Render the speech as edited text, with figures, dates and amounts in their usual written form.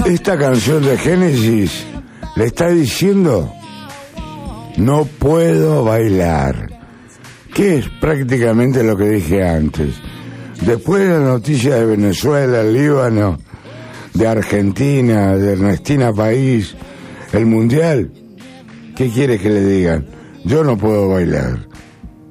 Esta canción de Génesis le está diciendo: no puedo bailar, que es prácticamente lo que dije antes. Después de la noticia de Venezuela, el Líbano, de Argentina, de Ernestina País, el Mundial, ¿qué quiere que le digan? Yo no puedo bailar.